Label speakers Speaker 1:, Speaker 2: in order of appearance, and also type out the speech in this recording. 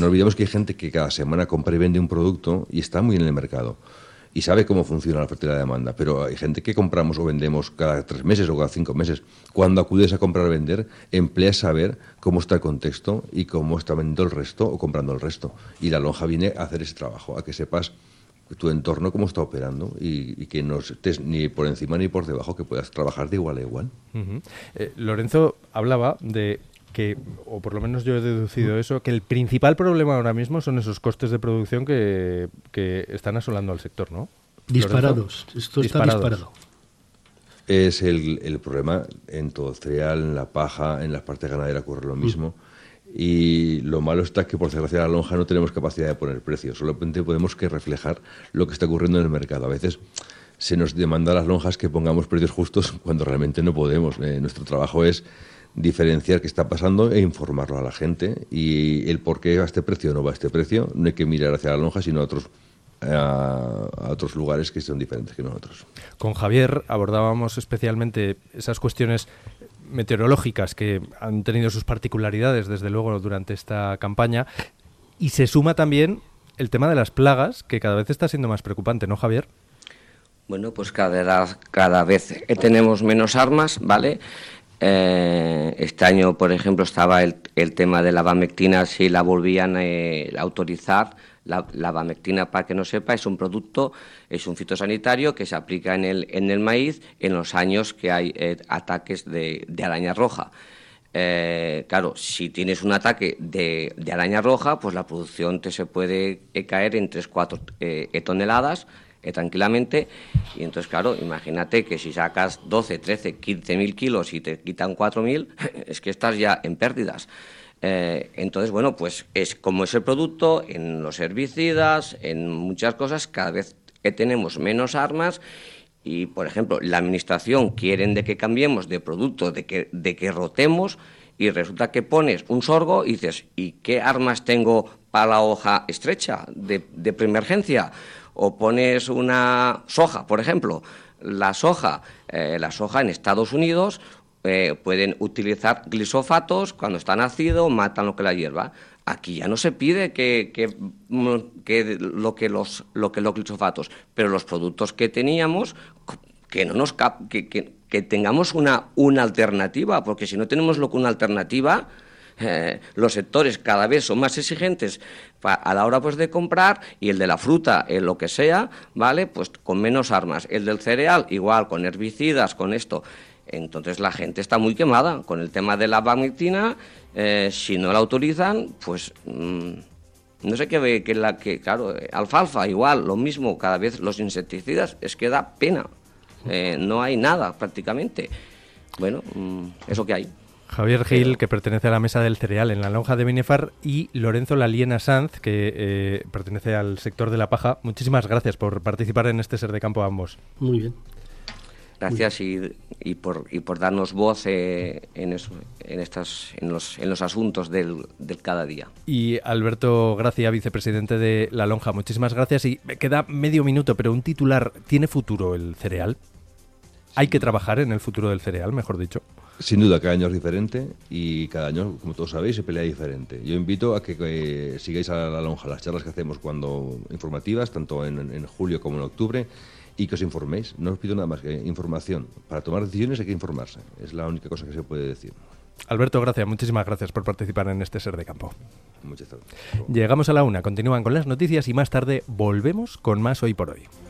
Speaker 1: No olvidemos que hay gente que cada semana compra y vende un producto y está muy en el mercado y sabe cómo funciona la oferta y la demanda, pero hay gente que compramos o vendemos cada 3 meses o cada 5 meses. Cuando acudes a comprar o vender, empleas saber cómo está el contexto y cómo está vendiendo el resto o comprando el resto. Y la lonja viene a hacer ese trabajo, a que sepas tu entorno cómo está operando y que no estés ni por encima ni por debajo, que puedas trabajar de igual a igual.
Speaker 2: Lorenzo hablaba de que, o por lo menos yo he deducido eso, que el principal problema ahora mismo son esos costes de producción que están asolando al sector, ¿no?
Speaker 3: Disparados.
Speaker 2: Lorenzo,
Speaker 3: esto está disparado.
Speaker 1: Es el problema en todo el cereal, en la paja, en las partes ganaderas ocurre lo mismo. Y lo malo está que, por desgracia, la lonja no tenemos capacidad de poner precios. Solamente podemos que reflejar lo que está ocurriendo en el mercado. A veces se nos demanda a las lonjas que pongamos precios justos cuando realmente no podemos. Nuestro trabajo es diferenciar qué está pasando e informarlo a la gente. Y el por qué va a este precio o no va a este precio, no hay que mirar hacia la lonja, sino a otros lugares que son diferentes que nosotros.
Speaker 2: Con Javier abordábamos especialmente esas cuestiones meteorológicas que han tenido sus particularidades, desde luego, durante esta campaña, y se suma también el tema de las plagas, que cada vez está siendo más preocupante, ¿no, Javier?
Speaker 4: Bueno, pues cada vez tenemos menos armas, ¿vale? Este año, por ejemplo, estaba el tema de la abamectina, si la volvían a autorizar. La abamectina, para que no sepa, es un producto, es un fitosanitario que se aplica en el maíz en los años que hay ataques de araña roja. Claro, si tienes un ataque de araña roja, pues la producción se puede caer en 3-4 toneladas tranquilamente, y entonces, claro, imagínate que si sacas 12, 13, 15.000 kilos y te quitan 4.000, es que estás ya en pérdidas. Entonces, bueno, pues es como es el producto, en los herbicidas, en muchas cosas, cada vez tenemos menos armas. Y, por ejemplo, la administración quieren de que cambiemos de producto, de que rotemos, y resulta que pones un sorgo y dices, ¿y qué armas tengo para la hoja estrecha de preemergencia? O pones una soja, por ejemplo. La soja en Estados Unidos pueden utilizar glisofatos, cuando está nacido matan lo que la hierba. Aquí ya no se pide que los glisofatos, pero los productos que teníamos, que tengamos una alternativa, porque si no tenemos una alternativa, los sectores cada vez son más exigentes a la hora pues de comprar, y el de la fruta, lo que sea, ¿vale? Pues con menos armas. El del cereal, igual, con herbicidas, con esto. Entonces la gente está muy quemada con el tema de la abamectina. Si no la autorizan, pues no sé qué, claro, alfalfa igual, lo mismo, cada vez los insecticidas, es que da pena. No hay nada prácticamente. Bueno, eso que hay.
Speaker 2: Javier Gil, que pertenece a la Mesa del Cereal en la lonja de Binefar, y Lorenzo Laliena Sanz, que pertenece al sector de la paja. Muchísimas gracias por participar en este Ser de Campo a ambos.
Speaker 3: Muy bien.
Speaker 4: Gracias y por darnos voz en los asuntos del cada día.
Speaker 2: Y Alberto Gracia, vicepresidente de La Lonja, muchísimas gracias. Y me queda medio minuto, pero un titular: ¿tiene futuro el cereal? ¿Hay que trabajar en el futuro del cereal, mejor dicho?
Speaker 1: Sin duda, cada año es diferente y cada año, como todos sabéis, se pelea diferente. Yo invito a que sigáis a La Lonja las charlas que hacemos informativas, tanto en julio como en octubre, y que os informéis. No os pido nada más que información. Para tomar decisiones hay que informarse. Es la única cosa que se puede decir.
Speaker 2: Alberto Gracia, muchísimas gracias por participar en este Ser de Campo.
Speaker 1: Muchas gracias.
Speaker 2: Llegamos a la 1, continúan con las noticias y más tarde volvemos con más Hoy por Hoy.